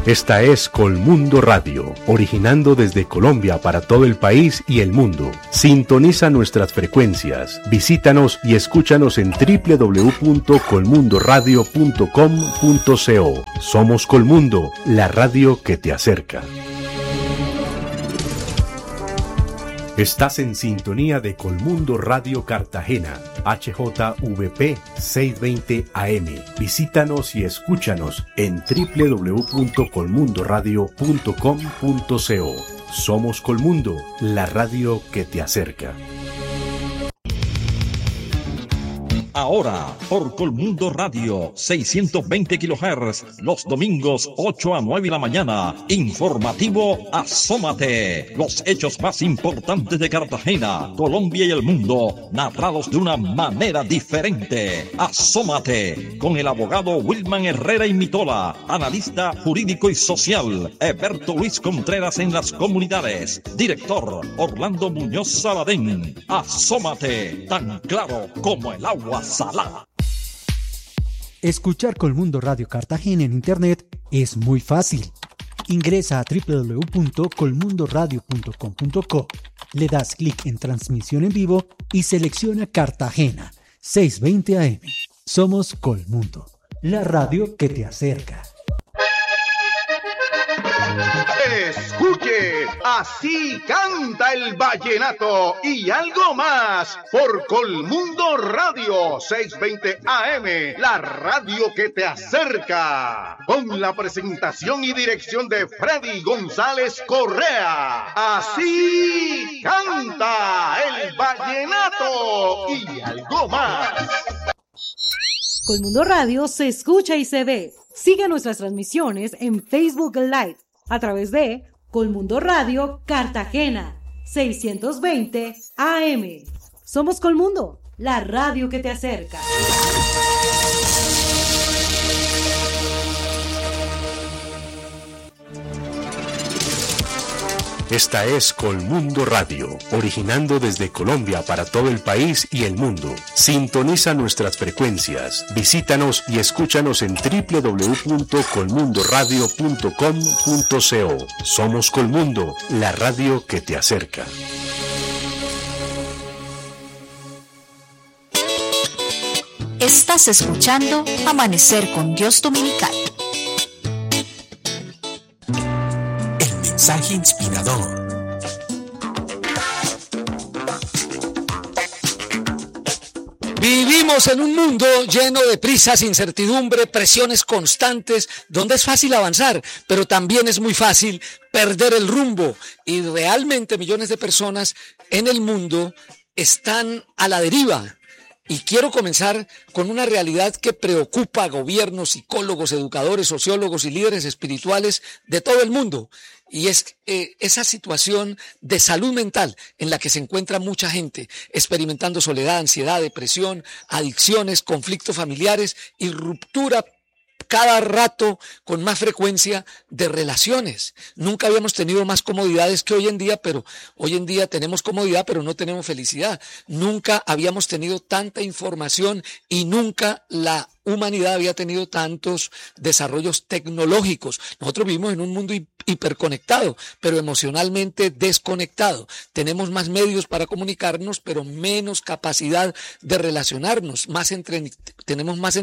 Esta es Colmundo Radio, originando desde Colombia para todo el país y el mundo. Sintoniza nuestras frecuencias, visítanos y escúchanos en www.colmundoradio.com.co. Somos Colmundo, la radio que te acerca. Estás en sintonía de Colmundo Radio Cartagena, HJVP 620 AM. Visítanos y escúchanos en www.colmundoradio.com.co. Somos Colmundo, la radio que te acerca. Ahora, por Colmundo Radio, 620 kHz, los domingos 8 a 9 de la mañana. Informativo Asómate. Los hechos más importantes de Cartagena, Colombia y el mundo, narrados de una manera diferente. Asómate, con el abogado Wilman Herrera y Mitola, analista jurídico y social, Eberto Luis Contreras en las comunidades, director Orlando Muñoz Saladén. Asómate, tan claro como el agua salada. Escuchar Colmundo Radio Cartagena en internet es muy fácil. Ingresa a www.colmundoradio.com.co, le das clic en transmisión en vivo y selecciona Cartagena 620 AM. Somos Colmundo, la radio que te acerca. Escuche, así canta el vallenato y algo más por Colmundo Radio 620 AM, la radio que te acerca, con la presentación y dirección de Freddy González Correa. Así canta el vallenato y algo más. Colmundo Radio se escucha y se ve. Sigue nuestras transmisiones en Facebook Live a través de Colmundo Radio Cartagena 620 AM. Somos Colmundo, la radio que te acerca. Esta es Colmundo Radio, originando desde Colombia para todo el país y el mundo. Sintoniza nuestras frecuencias, visítanos y escúchanos en www.colmundoradio.com.co. Somos Colmundo, la radio que te acerca. Estás escuchando Amanecer con Dios Dominical. Mensaje inspirador. Vivimos en un mundo lleno de prisas, incertidumbre, presiones constantes, donde es fácil avanzar, pero también es muy fácil perder el rumbo. Y realmente millones de personas en el mundo están a la deriva. Y quiero comenzar con una realidad que preocupa a gobiernos, psicólogos, educadores, sociólogos y líderes espirituales de todo el mundo. Y es esa situación de salud mental en la que se encuentra mucha gente experimentando soledad, ansiedad, depresión, adicciones, conflictos familiares y ruptura cada rato con más frecuencia de relaciones. Nunca habíamos tenido más comodidades que hoy en día, pero hoy en día tenemos comodidad, pero no tenemos felicidad. Nunca habíamos tenido tanta información y nunca la humanidad había tenido tantos desarrollos tecnológicos. Nosotros vivimos en un mundo hiperconectado, pero emocionalmente desconectado. Tenemos más medios para comunicarnos, pero menos capacidad de relacionarnos. Tenemos más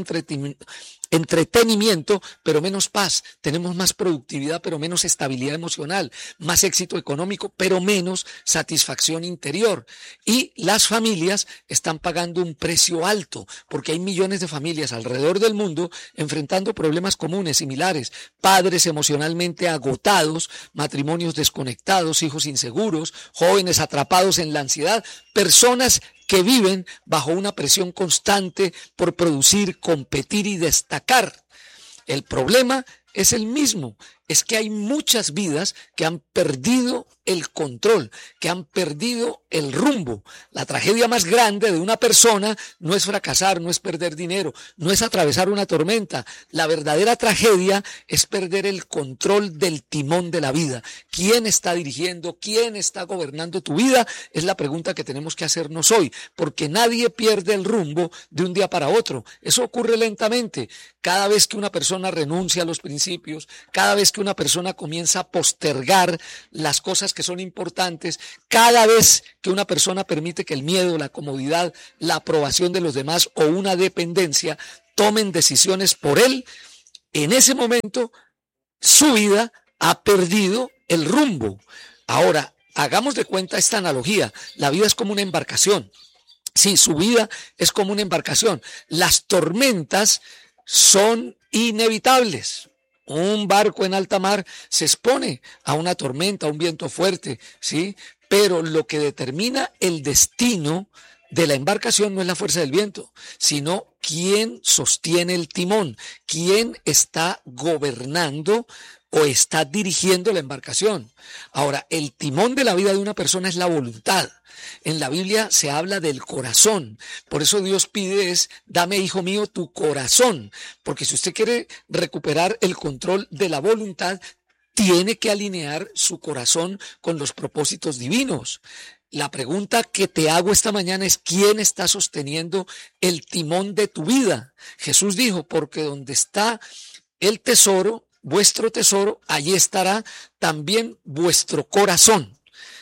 entretenimiento, pero menos paz. Tenemos más productividad, pero menos estabilidad emocional. Más éxito económico, pero menos satisfacción interior. Y las familias están pagando un precio alto, porque hay millones de familias alrededor del mundo enfrentando problemas comunes, similares. Padres emocionalmente agotados, matrimonios desconectados, hijos inseguros, jóvenes atrapados en la ansiedad, personas que viven bajo una presión constante por producir, competir y destacar. El problema es el mismo, es que hay muchas vidas que han perdido el control, que han perdido el rumbo. La tragedia más grande de una persona no es fracasar, no es perder dinero, no es atravesar una tormenta. La verdadera tragedia es perder el control del timón de la vida. ¿Quién está dirigiendo? ¿Quién está gobernando tu vida? Es la pregunta que tenemos que hacernos hoy, porque nadie pierde el rumbo de un día para otro. Eso ocurre lentamente. Cada vez que una persona renuncia a los principios, cada vez vez que una persona comienza a postergar las cosas que son importantes, cada vez que una persona permite que el miedo, la comodidad, la aprobación de los demás o una dependencia tomen decisiones por él, en ese momento su vida ha perdido el rumbo. Ahora, hagamos de cuenta esta analogía. La vida es como una embarcación. Sí, su vida es como una embarcación. Las tormentas son inevitables. Un barco en alta mar se expone a una tormenta, a un viento fuerte, ¿sí? Pero lo que determina el destino de la embarcación no es la fuerza del viento, sino quién sostiene el timón, quién está gobernando o está dirigiendo la embarcación. Ahora, el timón de la vida de una persona es la voluntad. En la Biblia se habla del corazón. Por eso Dios pide es, dame, hijo mío, tu corazón. Porque si usted quiere recuperar el control de la voluntad, tiene que alinear su corazón con los propósitos divinos. La pregunta que te hago esta mañana es, ¿quién está sosteniendo el timón de tu vida? Jesús dijo, porque donde está el tesoro, vuestro tesoro, allí estará también vuestro corazón.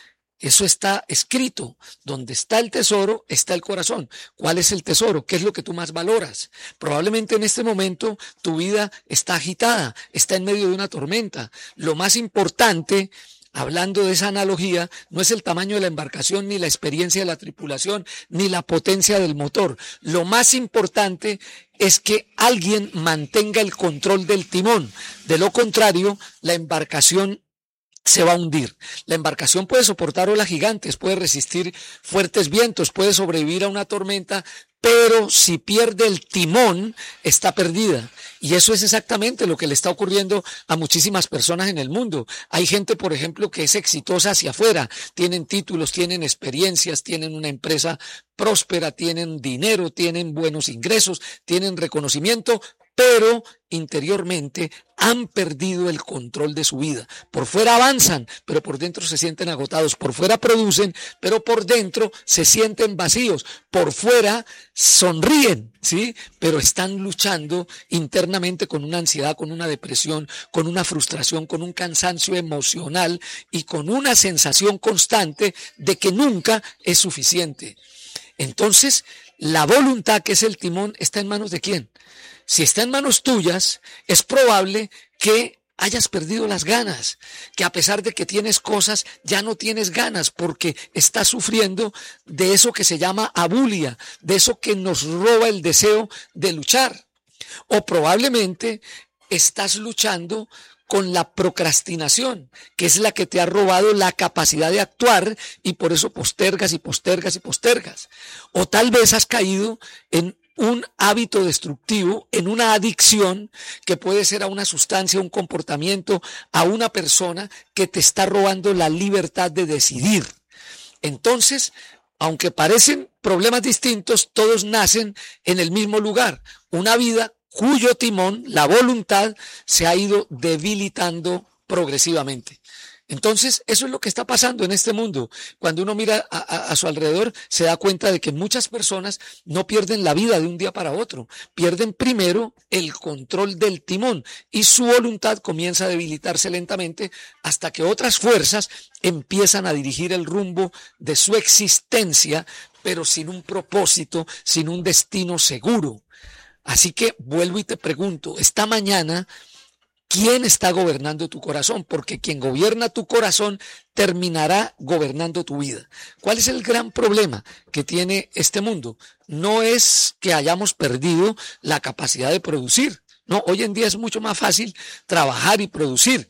Eso está escrito. Donde está el tesoro, está el corazón. ¿Cuál es el tesoro? ¿Qué es lo que tú más valoras? Probablemente en este momento tu vida está agitada, está en medio de una tormenta. Lo más importante, hablando de esa analogía, no es el tamaño de la embarcación, ni la experiencia de la tripulación, ni la potencia del motor. Lo más importante es que alguien mantenga el control del timón. De lo contrario, la embarcación se va a hundir. La embarcación puede soportar olas gigantes, puede resistir fuertes vientos, puede sobrevivir a una tormenta, pero si pierde el timón, está perdida. Y eso es exactamente lo que le está ocurriendo a muchísimas personas en el mundo. Hay gente, por ejemplo, que es exitosa hacia afuera, tienen títulos, tienen experiencias, tienen una empresa próspera, tienen dinero, tienen buenos ingresos, tienen reconocimiento, pero interiormente han perdido el control de su vida. Por fuera avanzan, pero por dentro se sienten agotados. Por fuera producen, pero por dentro se sienten vacíos. Por fuera sonríen, ¿sí? Pero están luchando internamente con una ansiedad, con una depresión, con una frustración, con un cansancio emocional y con una sensación constante de que nunca es suficiente. Entonces, la voluntad, que es el timón, ¿está en manos de quién? Si está en manos tuyas, es probable que hayas perdido las ganas, que a pesar de que tienes cosas, ya no tienes ganas porque estás sufriendo de eso que se llama abulia, de eso que nos roba el deseo de luchar. O probablemente estás luchando con la procrastinación, que es la que te ha robado la capacidad de actuar y por eso postergas y postergas y postergas. O tal vez has caído en un hábito destructivo, en una adicción que puede ser a una sustancia, un comportamiento, a una persona que te está robando la libertad de decidir. Entonces, aunque parecen problemas distintos, todos nacen en el mismo lugar, una vida cuyo timón, la voluntad, se ha ido debilitando progresivamente. Entonces, eso es lo que está pasando en este mundo. Cuando uno mira a su alrededor, se da cuenta de que muchas personas no pierden la vida de un día para otro. Pierden primero el control del timón y su voluntad comienza a debilitarse lentamente hasta que otras fuerzas empiezan a dirigir el rumbo de su existencia, pero sin un propósito, sin un destino seguro. Así que vuelvo y te pregunto, esta mañana, ¿quién está gobernando tu corazón? Porque quien gobierna tu corazón terminará gobernando tu vida. ¿Cuál es el gran problema que tiene este mundo? No es que hayamos perdido la capacidad de producir. No, hoy en día es mucho más fácil trabajar y producir.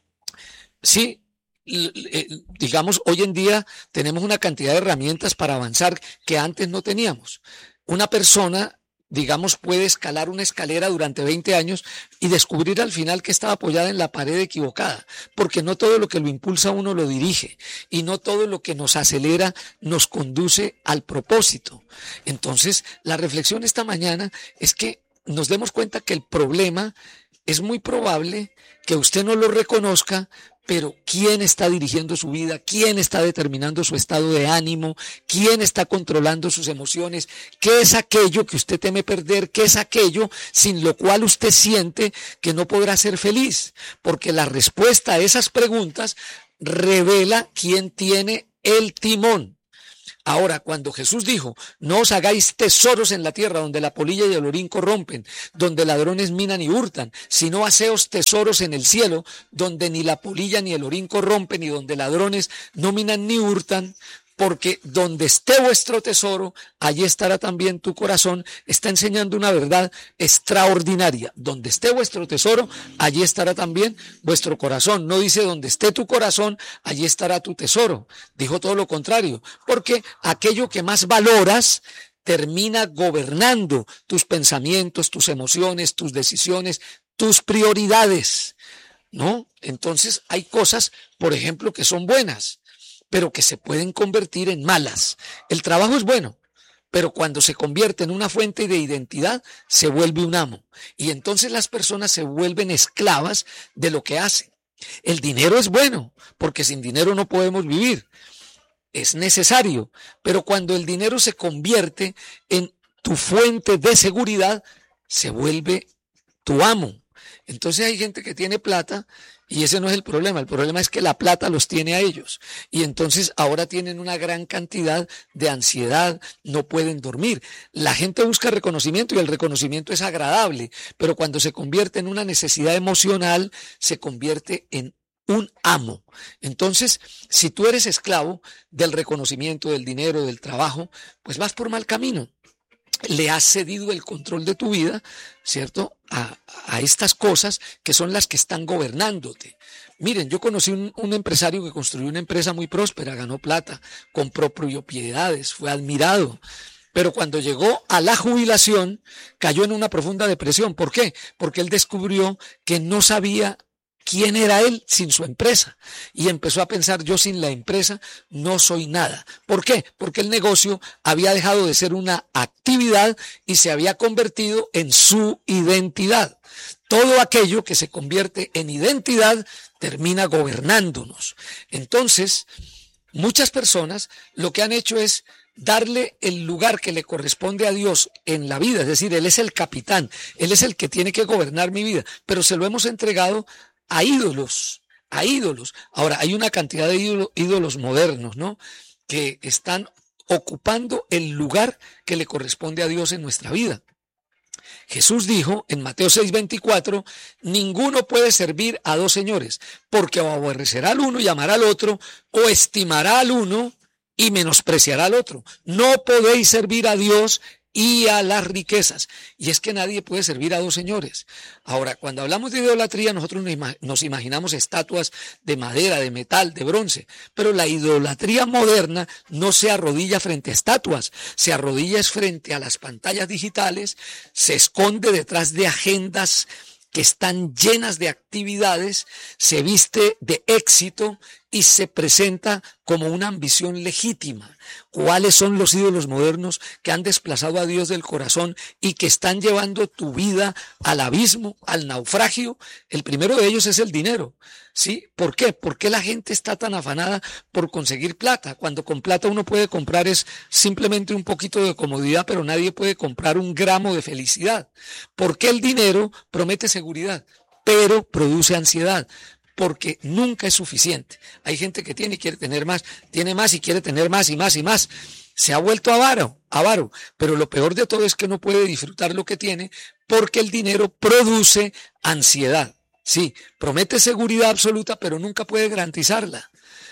Sí, digamos, hoy en día tenemos una cantidad de herramientas para avanzar que antes no teníamos. Una persona, digamos, puede escalar una escalera durante 20 años y descubrir al final que estaba apoyada en la pared equivocada, porque no todo lo que lo impulsa a uno lo dirige y no todo lo que nos acelera nos conduce al propósito. Entonces, la reflexión esta mañana es que nos demos cuenta que el problema es muy probable que usted no lo reconozca, pero ¿quién está dirigiendo su vida? ¿Quién está determinando su estado de ánimo? ¿Quién está controlando sus emociones? ¿Qué es aquello que usted teme perder? ¿Qué es aquello sin lo cual usted siente que no podrá ser feliz? Porque la respuesta a esas preguntas revela quién tiene el timón. Ahora, cuando Jesús dijo, no os hagáis tesoros en la tierra donde la polilla y el orín corrompen, donde ladrones minan y hurtan, sino haceos tesoros en el cielo, donde ni la polilla ni el orín corrompen y donde ladrones no minan ni hurtan, porque donde esté vuestro tesoro, allí estará también tu corazón. Está enseñando una verdad extraordinaria. Donde esté vuestro tesoro, allí estará también vuestro corazón. No dice donde esté tu corazón, allí estará tu tesoro. Dijo todo lo contrario, porque aquello que más valoras termina gobernando tus pensamientos, tus emociones, tus decisiones, tus prioridades, ¿no? Entonces hay cosas, por ejemplo, que son buenas, pero que se pueden convertir en malas. El trabajo es bueno, pero cuando se convierte en una fuente de identidad, se vuelve un amo. Y entonces las personas se vuelven esclavas de lo que hacen. El dinero es bueno, porque sin dinero no podemos vivir. Es necesario, pero cuando el dinero se convierte en tu fuente de seguridad, se vuelve tu amo. Entonces hay gente que tiene plata y ese no es el problema es que la plata los tiene a ellos y entonces ahora tienen una gran cantidad de ansiedad, no pueden dormir. La gente busca reconocimiento y el reconocimiento es agradable, pero cuando se convierte en una necesidad emocional, se convierte en un amo. Entonces, si tú eres esclavo del reconocimiento, del dinero, del trabajo, pues vas por mal camino. Le has cedido el control de tu vida, ¿cierto?, a estas cosas que son las que están gobernándote. Miren, yo conocí un empresario que construyó una empresa muy próspera, ganó plata, compró propiedades, fue admirado. Pero cuando llegó a la jubilación, cayó en una profunda depresión. ¿Por qué? Porque él descubrió que no sabía quién era él sin su empresa y empezó a pensar, yo sin la empresa no soy nada. ¿Por qué? Porque el negocio había dejado de ser una actividad y se había convertido en su identidad. Todo aquello que se convierte en identidad termina gobernándonos. Entonces, muchas personas lo que han hecho es darle el lugar que le corresponde a Dios en la vida, es decir, Él es el capitán, Él es el que tiene que gobernar mi vida, pero se lo hemos entregado a ídolos. Ahora, hay una cantidad de ídolos modernos, ¿no?, que están ocupando el lugar que le corresponde a Dios en nuestra vida. Jesús dijo en Mateo 6:24, ninguno puede servir a dos señores, porque o aborrecerá al uno y amará al otro, o estimará al uno y menospreciará al otro. No podéis servir a Dios y a las riquezas. Y es que nadie puede servir a dos señores. Ahora, cuando hablamos de idolatría, nosotros nos imaginamos estatuas de madera, de metal, de bronce. Pero la idolatría moderna no se arrodilla frente a estatuas, se arrodilla frente a las pantallas digitales, se esconde detrás de agendas que están llenas de actividades, se viste de éxito y se presenta como una ambición legítima. ¿Cuáles son los ídolos modernos que han desplazado a Dios del corazón y que están llevando tu vida al abismo, al naufragio? El primero de ellos es el dinero, ¿sí? ¿Por qué? ¿Por qué la gente está tan afanada por conseguir plata? Cuando con plata uno puede comprar es simplemente un poquito de comodidad, pero nadie puede comprar un gramo de felicidad. ¿Por qué el dinero promete seguridad, pero produce ansiedad? Porque nunca es suficiente. Hay gente que tiene y quiere tener más, tiene más y quiere tener más y más y más. Se ha vuelto avaro, pero lo peor de todo es que no puede disfrutar lo que tiene porque el dinero produce ansiedad. Sí, promete seguridad absoluta, pero nunca puede garantizarla.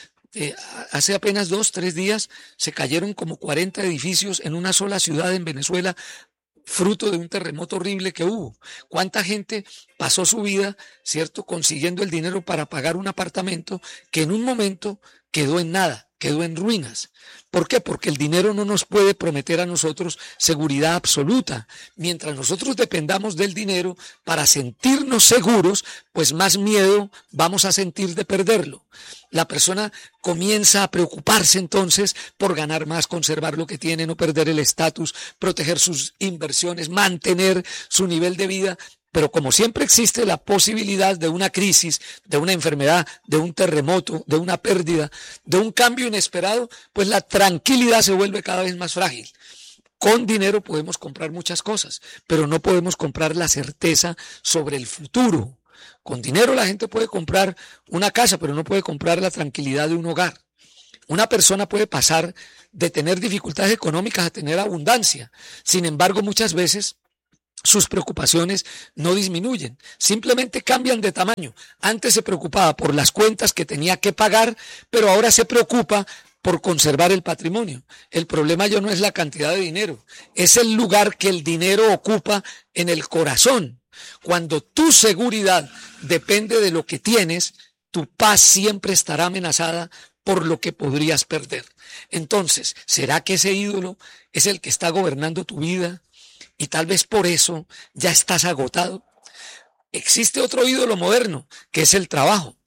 Hace apenas 2-3 días se cayeron como 40 edificios en una sola ciudad en Venezuela, fruto de un terremoto horrible que hubo. ¿Cuánta gente pasó su vida, cierto, consiguiendo el dinero para pagar un apartamento que en un momento quedó en nada, quedó en ruinas? ¿Por qué? Porque el dinero no nos puede prometer a nosotros seguridad absoluta. Mientras nosotros dependamos del dinero para sentirnos seguros, pues más miedo vamos a sentir de perderlo. La persona comienza a preocuparse entonces por ganar más, conservar lo que tiene, no perder el estatus, proteger sus inversiones, mantener su nivel de vida. Pero como siempre existe la posibilidad de una crisis, de una enfermedad, de un terremoto, de una pérdida, de un cambio inesperado, pues la tranquilidad se vuelve cada vez más frágil. Con dinero podemos comprar muchas cosas, pero no podemos comprar la certeza sobre el futuro. Con dinero la gente puede comprar una casa, pero no puede comprar la tranquilidad de un hogar. Una persona puede pasar de tener dificultades económicas a tener abundancia. Sin embargo, muchas veces sus preocupaciones no disminuyen, simplemente cambian de tamaño. Antes se preocupaba por las cuentas que tenía que pagar, pero ahora se preocupa por conservar el patrimonio. El problema ya no es la cantidad de dinero, es el lugar que el dinero ocupa en el corazón. Cuando tu seguridad depende de lo que tienes, tu paz siempre estará amenazada por lo que podrías perder. Entonces, ¿será que ese ídolo es el que está gobernando tu vida? Y tal vez por eso ya estás agotado. Existe otro ídolo moderno, que es el trabajo.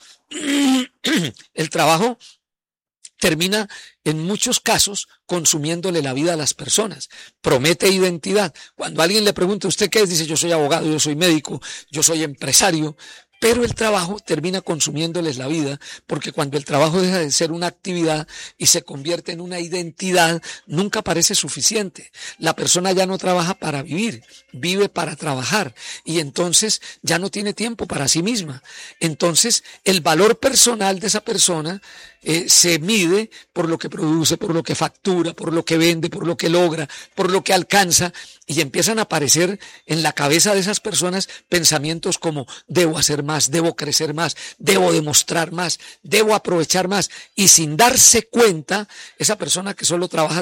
El trabajo termina en muchos casos consumiéndole la vida a las personas. Promete identidad. Cuando alguien le pregunta, ¿usted qué es? Dice, yo soy abogado, yo soy médico, yo soy empresario. Pero el trabajo termina consumiéndoles la vida, porque cuando el trabajo deja de ser una actividad y se convierte en una identidad, nunca parece suficiente. La persona ya no trabaja para vivir, vive para trabajar, y entonces ya no tiene tiempo para sí misma. Entonces el valor personal de esa persona se mide por lo que produce, por lo que factura, por lo que vende, por lo que logra, por lo que alcanza, y empiezan a aparecer en la cabeza de esas personas pensamientos como debo hacer más, debo crecer más, debo demostrar más, debo aprovechar más, y sin darse cuenta, esa persona que solo trabaja,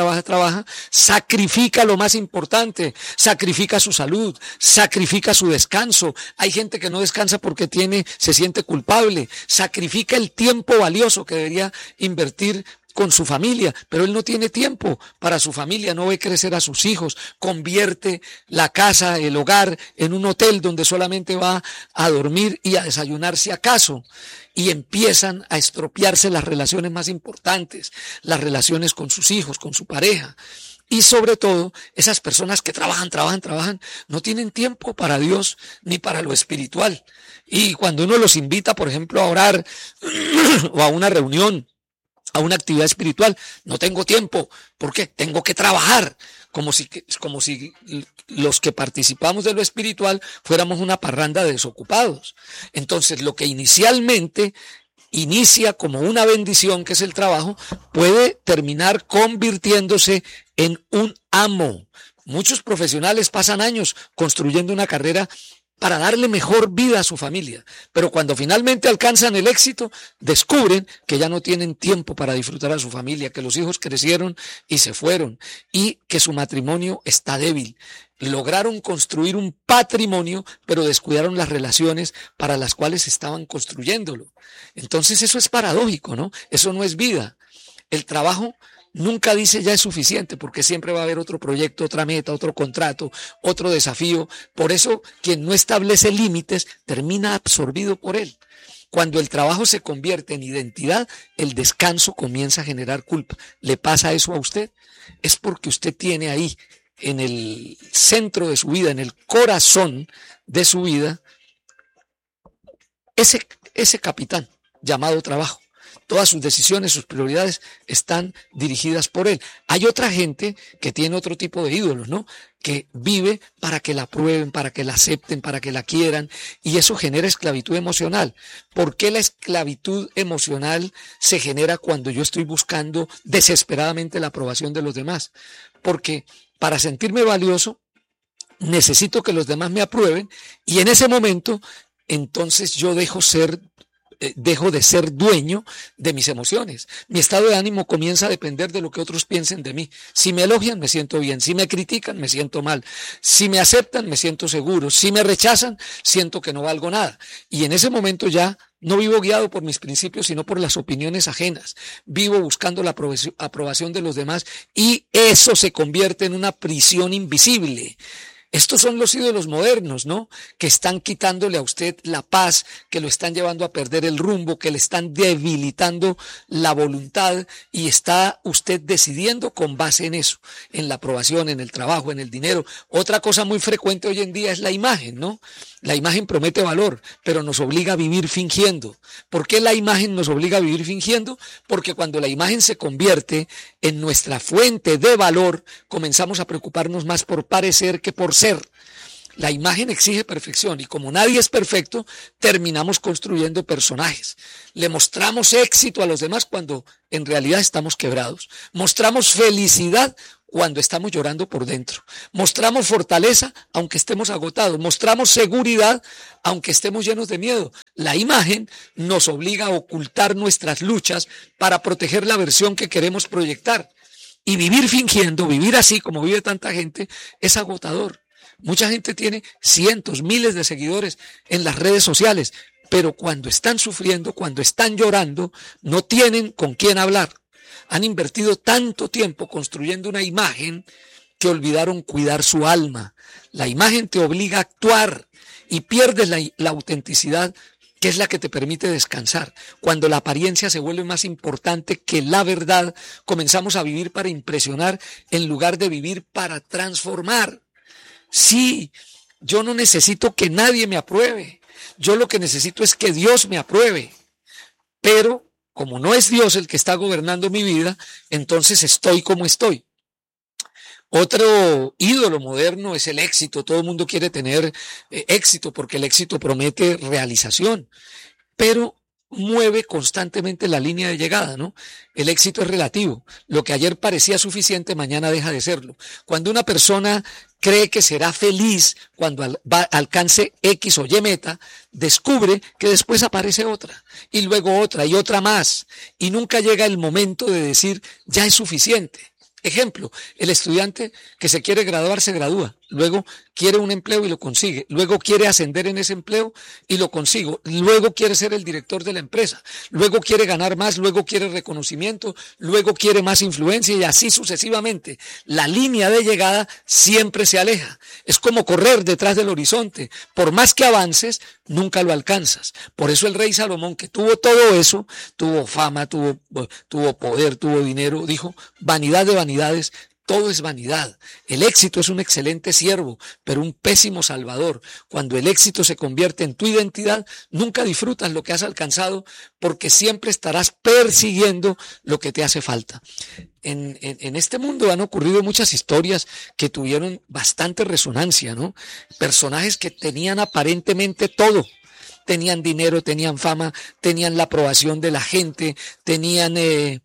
sacrifica lo más importante, sacrifica su salud, sacrifica su descanso. Hay gente que no descansa porque se siente culpable, sacrifica el tiempo valioso que debería invertir con su familia, pero él no tiene tiempo para su familia, no ve crecer a sus hijos, convierte la casa, el hogar, en un hotel donde solamente va a dormir y a desayunar si acaso, y empiezan a estropearse las relaciones más importantes, las relaciones con sus hijos, con su pareja. Y sobre todo, esas personas que trabajan, no tienen tiempo para Dios ni para lo espiritual. Y cuando uno los invita, por ejemplo, a orar o a una reunión, a una actividad espiritual, no tengo tiempo. ¿Por qué? Tengo que trabajar. Como si los que participamos de lo espiritual fuéramos una parranda de desocupados. Entonces, lo que inicialmente inicia como una bendición, que es el trabajo, puede terminar convirtiéndose en un amo. Muchos profesionales pasan años construyendo una carrera para darle mejor vida a su familia, pero cuando finalmente alcanzan el éxito, descubren que ya no tienen tiempo para disfrutar a su familia, que los hijos crecieron y se fueron, y que su matrimonio está débil. Lograron construir un patrimonio, pero descuidaron las relaciones para las cuales estaban construyéndolo. Entonces eso es paradójico, ¿no? Eso no es vida. El trabajo nunca dice ya es suficiente, porque siempre va a haber otro proyecto, otra meta, otro contrato, otro desafío. Por eso quien no establece límites termina absorbido por él. Cuando el trabajo se convierte en identidad, el descanso comienza a generar culpa. ¿Le pasa eso a usted? Es porque usted tiene ahí, en el centro de su vida, en el corazón de su vida, ese capitán llamado trabajo. Todas sus decisiones, sus prioridades están dirigidas por él. Hay otra gente que tiene otro tipo de ídolos, ¿no? Que vive para que la aprueben, para que la acepten, para que la quieran, y eso genera esclavitud emocional. ¿Por qué la esclavitud emocional se genera cuando yo estoy buscando desesperadamente la aprobación de los demás? Porque para sentirme valioso necesito que los demás me aprueben, y en ese momento entonces yo dejo de ser dueño de mis emociones. Mi estado de ánimo comienza a depender de lo que otros piensen de mí. Si me elogian, me siento bien. Si me critican, me siento mal. Si me aceptan, me siento seguro. Si me rechazan, siento que no valgo nada. Y en ese momento ya no vivo guiado por mis principios, sino por las opiniones ajenas. Vivo buscando la aprobación de los demás, y eso se convierte en una prisión invisible. Estos son los ídolos modernos, ¿no? Que están quitándole a usted la paz, que lo están llevando a perder el rumbo, que le están debilitando la voluntad y está usted decidiendo con base en eso, en la aprobación, en el trabajo, en el dinero. Otra cosa muy frecuente hoy en día es la imagen, ¿no? La imagen promete valor, pero nos obliga a vivir fingiendo. ¿Por qué la imagen nos obliga a vivir fingiendo? Porque cuando la imagen se convierte en nuestra fuente de valor, comenzamos a preocuparnos más por parecer que por ser. La imagen exige perfección y como nadie es perfecto, terminamos construyendo personajes. Le mostramos éxito a los demás cuando en realidad estamos quebrados. Mostramos felicidad cuando estamos llorando por dentro. Mostramos fortaleza aunque estemos agotados. Mostramos seguridad aunque estemos llenos de miedo. La imagen nos obliga a ocultar nuestras luchas para proteger la versión que queremos proyectar. Y vivir fingiendo, vivir así como vive tanta gente, es agotador. Mucha gente tiene cientos, miles de seguidores en las redes sociales, pero cuando están sufriendo, cuando están llorando, no tienen con quién hablar. Han invertido tanto tiempo construyendo una imagen que olvidaron cuidar su alma. La imagen te obliga a actuar y pierdes la autenticidad, que es la que te permite descansar. Cuando la apariencia se vuelve más importante que la verdad, comenzamos a vivir para impresionar en lugar de vivir para transformar. Sí, yo no necesito que nadie me apruebe. Yo lo que necesito es que Dios me apruebe. Pero como no es Dios el que está gobernando mi vida, entonces estoy como estoy. Otro ídolo moderno es el éxito. Todo el mundo quiere tener éxito porque el éxito promete realización, pero mueve constantemente la línea de llegada, ¿no? El éxito es relativo. Lo que ayer parecía suficiente, mañana deja de serlo. Cuando una persona cree que será feliz cuando alcance X o Y meta, descubre que después aparece otra, y luego otra, y otra más, y nunca llega el momento de decir, ya es suficiente. Ejemplo, el estudiante que se quiere graduar se gradúa, luego quiere un empleo y lo consigue, luego quiere ascender en ese empleo y lo consigo, luego quiere ser el director de la empresa, luego quiere ganar más, luego quiere reconocimiento, luego quiere más influencia y así sucesivamente. La línea de llegada siempre se aleja. Es como correr detrás del horizonte. Por más que avances, nunca lo alcanzas. Por eso el rey Salomón, que tuvo todo eso, tuvo fama, tuvo poder, tuvo dinero, dijo, vanidad de vanidades, todo es vanidad. El éxito es un excelente siervo, pero un pésimo salvador. Cuando el éxito se convierte en tu identidad, nunca disfrutas lo que has alcanzado porque siempre estarás persiguiendo lo que te hace falta. En este mundo han ocurrido muchas historias que tuvieron bastante resonancia, ¿no? Personajes que tenían aparentemente todo. Tenían dinero, tenían fama, tenían la aprobación de la gente, tenían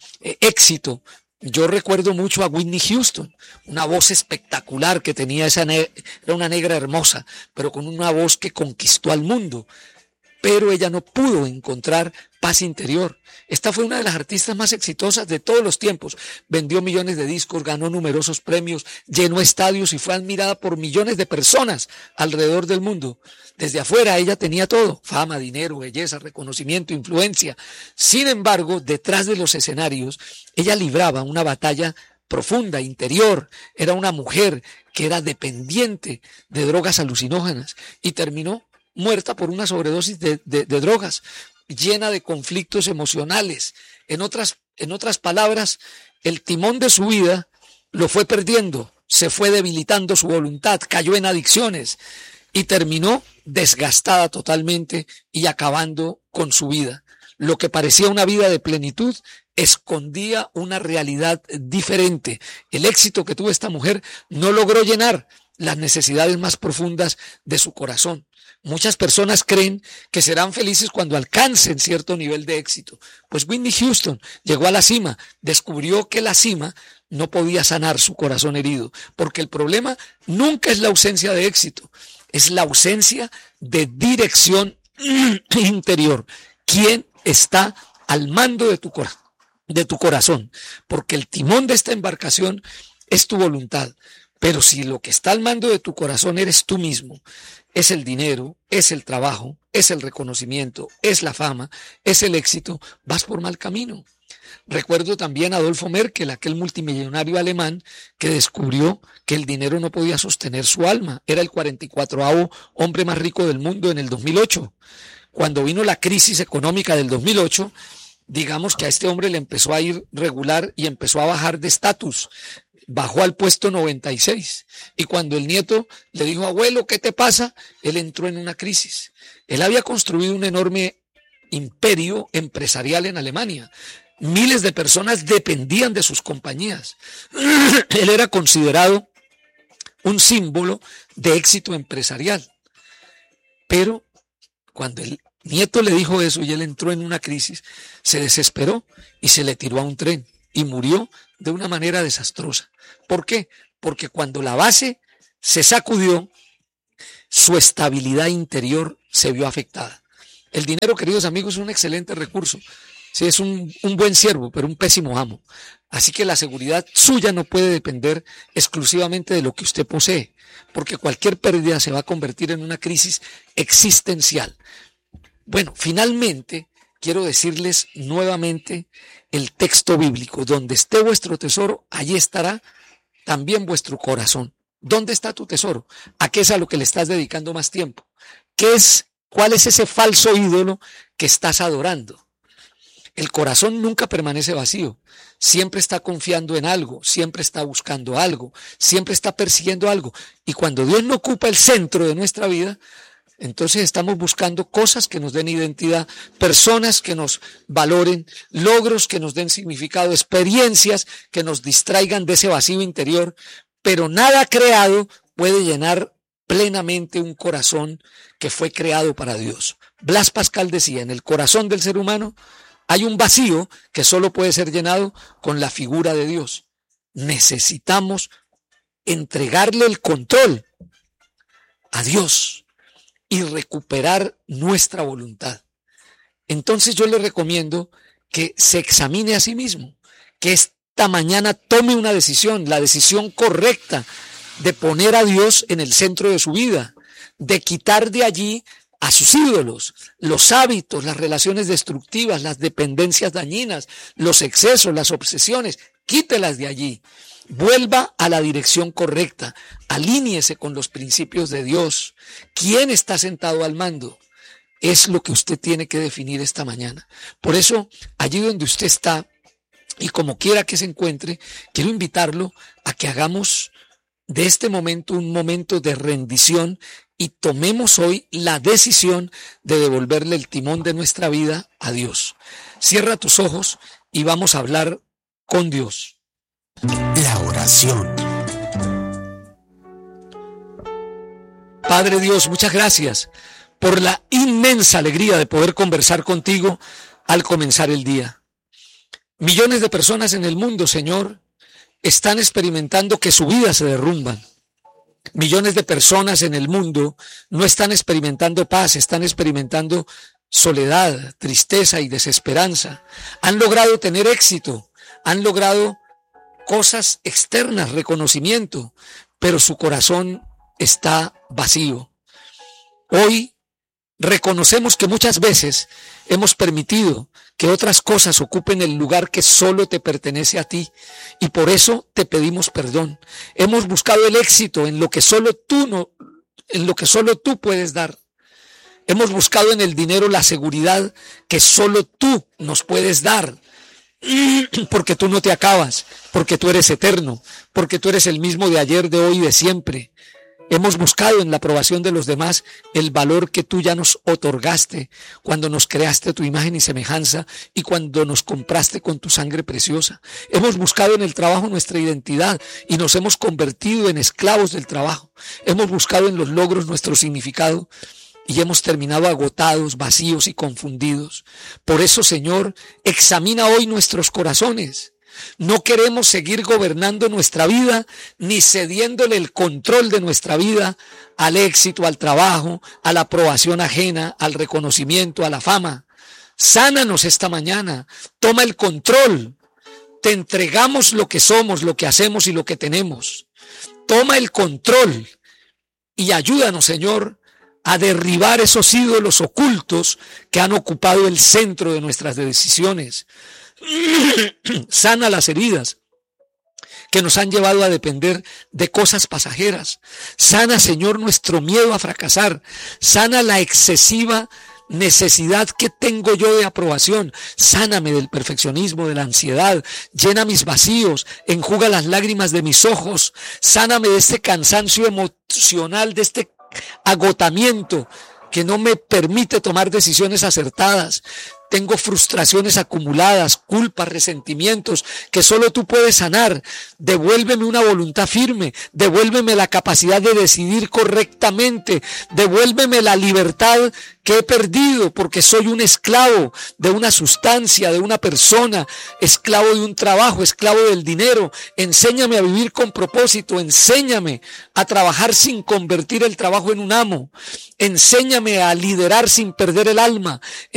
éxito. Yo recuerdo mucho a Whitney Houston, una voz espectacular que tenía, era una negra hermosa, pero con una voz que conquistó al mundo. Pero ella no pudo encontrar paz interior. Esta fue una de las artistas más exitosas de todos los tiempos. Vendió millones de discos, ganó numerosos premios, llenó estadios y fue admirada por millones de personas alrededor del mundo. Desde afuera ella tenía todo, fama, dinero, belleza, reconocimiento, influencia. Sin embargo, detrás de los escenarios, ella libraba una batalla profunda, interior. Era una mujer que era dependiente de drogas alucinógenas y terminó muerta por una sobredosis de drogas, llena de conflictos emocionales. En otras palabras, el timón de su vida lo fue perdiendo, se fue debilitando su voluntad, cayó en adicciones y terminó desgastada totalmente y acabando con su vida. Lo que parecía una vida de plenitud escondía una realidad diferente. El éxito que tuvo esta mujer no logró llenar las necesidades más profundas de su corazón. Muchas personas creen que serán felices cuando alcancen cierto nivel de éxito. Pues Whitney Houston llegó a la cima, descubrió que la cima no podía sanar su corazón herido, porque el problema nunca es la ausencia de éxito, es la ausencia de dirección interior. ¿Quién está al mando de tu corazón? Porque el timón de esta embarcación es tu voluntad. Pero si lo que está al mando de tu corazón eres tú mismo, es el dinero, es el trabajo, es el reconocimiento, es la fama, es el éxito, vas por mal camino. Recuerdo también a Adolfo Merkel, aquel multimillonario alemán que descubrió que el dinero no podía sostener su alma. Era el 44º hombre más rico del mundo en el 2008. Cuando vino la crisis económica del 2008, digamos que a este hombre le empezó a ir regular y empezó a bajar de estatus. Bajó al puesto 96. Y cuando el nieto le dijo, abuelo, ¿qué te pasa?, él entró en una crisis. Él había construido un enorme imperio empresarial en Alemania. Miles de personas dependían de sus compañías. Él era considerado un símbolo de éxito empresarial. Pero cuando el nieto le dijo eso y él entró en una crisis, se desesperó y se le tiró a un tren y murió de una manera desastrosa. ¿Por qué? Porque cuando la base se sacudió, su estabilidad interior se vio afectada. El dinero, queridos amigos, es un excelente recurso. Sí, es un buen siervo, pero un pésimo amo. Así que la seguridad suya no puede depender exclusivamente de lo que usted posee, porque cualquier pérdida se va a convertir en una crisis existencial. Bueno, finalmente quiero decirles nuevamente el texto bíblico: donde esté vuestro tesoro, allí estará también vuestro corazón. ¿Dónde está tu tesoro? ¿A qué es a lo que le estás dedicando más tiempo? ¿Cuál es ese falso ídolo que estás adorando? El corazón nunca permanece vacío, siempre está confiando en algo, siempre está buscando algo, siempre está persiguiendo algo. Y cuando Dios no ocupa el centro de nuestra vida, entonces estamos buscando cosas que nos den identidad, personas que nos valoren, logros que nos den significado, experiencias que nos distraigan de ese vacío interior, pero nada creado puede llenar plenamente un corazón que fue creado para Dios. Blas Pascal decía, en el corazón del ser humano hay un vacío que solo puede ser llenado con la figura de Dios. Necesitamos entregarle el control a Dios y recuperar nuestra voluntad. Entonces yo le recomiendo que se examine a sí mismo, que esta mañana tome una decisión, la decisión correcta de poner a Dios en el centro de su vida, de quitar de allí a sus ídolos, los hábitos, las relaciones destructivas, las dependencias dañinas, los excesos, las obsesiones, quítelas de allí. Vuelva a la dirección correcta, alíñese con los principios de Dios. ¿Quién está sentado al mando? Es lo que usted tiene que definir esta mañana. Por eso, allí donde usted está, y como quiera que se encuentre, quiero invitarlo a que hagamos de este momento un momento de rendición y tomemos hoy la decisión de devolverle el timón de nuestra vida a Dios. Cierra tus ojos y vamos a hablar con Dios. La oración. Padre Dios, muchas gracias por la inmensa alegría de poder conversar contigo al comenzar el día. Millones de personas en el mundo, Señor, están experimentando que su vida se derrumban. Millones de personas en el mundo no están experimentando paz, están experimentando soledad, tristeza y desesperanza. Han logrado tener éxito, han logrado cosas externas, reconocimiento, pero su corazón está vacío. Hoy reconocemos que muchas veces hemos permitido que otras cosas ocupen el lugar que solo te pertenece a ti, y por eso te pedimos perdón. Hemos buscado el éxito en lo que solo tú puedes dar. Hemos buscado en el dinero la seguridad que solo tú nos puedes dar, porque tú no te acabas, porque tú eres eterno, porque tú eres el mismo de ayer, de hoy y de siempre. Hemos buscado en la aprobación de los demás el valor que tú ya nos otorgaste cuando nos creaste a tu imagen y semejanza y cuando nos compraste con tu sangre preciosa. Hemos buscado en el trabajo nuestra identidad y nos hemos convertido en esclavos del trabajo. Hemos buscado en los logros nuestro significado y hemos terminado agotados, vacíos y confundidos. Por eso, Señor, examina hoy nuestros corazones. No queremos seguir gobernando nuestra vida ni cediéndole el control de nuestra vida al éxito, al trabajo, a la aprobación ajena, al reconocimiento, a la fama. Sánanos esta mañana, toma el control. Te entregamos lo que somos, lo que hacemos y lo que tenemos. Toma el control y ayúdanos, Señor, a derribar esos ídolos ocultos que han ocupado el centro de nuestras decisiones. Sana las heridas que nos han llevado a depender de cosas pasajeras. Sana, Señor, nuestro miedo a fracasar. Sana la excesiva necesidad que tengo yo de aprobación. Sáname del perfeccionismo, de la ansiedad. Llena mis vacíos, enjuga las lágrimas de mis ojos. Sáname de este cansancio emocional, de este agotamiento que no me permite tomar decisiones acertadas. Tengo frustraciones acumuladas, culpas, resentimientos que solo tú puedes sanar. Devuélveme una voluntad firme, devuélveme la capacidad de decidir correctamente, devuélveme la libertad que he perdido porque soy un esclavo de una sustancia, de una persona, esclavo de un trabajo, esclavo del dinero. Enséñame a vivir con propósito, enséñame a trabajar sin convertir el trabajo en un amo, enséñame a liderar sin perder el alma,